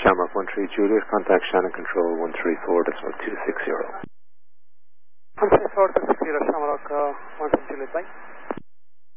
Shamrock 13 Juliet, contact Shannon Control 134.260. 134.260, Shamrock 13 Juliet, bye.